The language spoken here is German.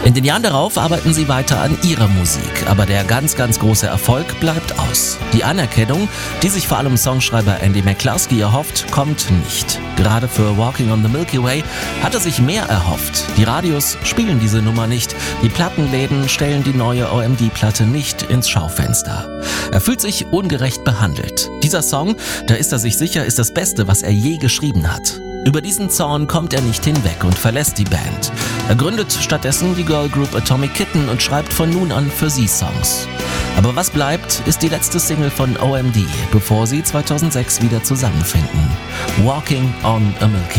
In den Jahren darauf arbeiten sie weiter an ihrer Musik, aber der ganz, ganz große Erfolg bleibt aus. Die Anerkennung, die sich vor allem Songschreiber Andy McCluskey erhofft, kommt nicht. Gerade für Walking on the Milky Way hat er sich mehr erhofft. Die Radios spielen diese Nummer nicht, die Plattenläden stellen die neue OMD-Platte nicht ins Schaufenster. Er fühlt sich ungerecht behandelt. Dieser Song, da ist er sich sicher, ist das Beste, was er je geschrieben hat. Über diesen Zorn kommt er nicht hinweg und verlässt die Band. Er gründet stattdessen die Girlgroup Atomic Kitten und schreibt von nun an für sie Songs. Aber was bleibt, ist die letzte Single von OMD, bevor sie 2006 wieder zusammenfinden. Walking on a Milky Way.